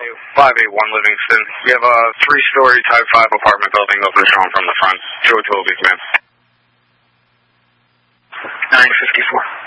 you? 581 Livingston. We have a 3-story Type 5 apartment building open shown from the front. Joe Toby's, man. 954.